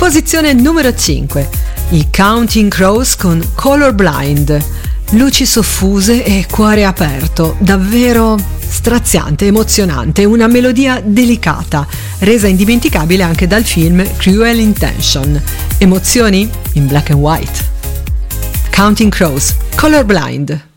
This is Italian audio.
Posizione numero 5, i Counting Crows con Colorblind. Luci soffuse e cuore aperto, davvero straziante, emozionante, una melodia delicata, resa indimenticabile anche dal film Cruel Intention. Emozioni in black and white. Counting Crows, Colorblind.